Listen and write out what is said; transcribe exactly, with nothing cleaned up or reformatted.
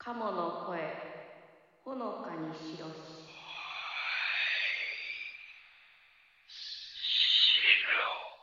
鴨の声ほのかにしろし。